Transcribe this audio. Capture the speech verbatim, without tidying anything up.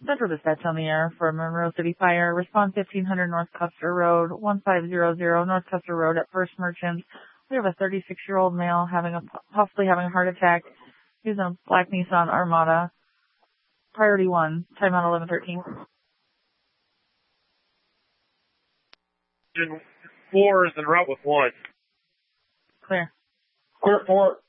Central Dispatch on the air for Monroe City Fire. Respond fifteen hundred North Custer Road, one five zero zero North Custer Road at First Merchants. We have a thirty-six-year-old male having a possibly having a heart attack. He's a black Nissan Armada. Priority one. Timeout eleven thirteen. Four is en route with one. Clear. Clear four.